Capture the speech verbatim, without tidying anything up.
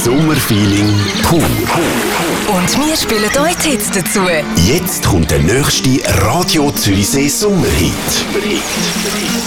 Sommerfeeling pur. Und wir spielen euch die Hits dazu. Jetzt kommt der nächste Radio Zürichsee Sommerhit.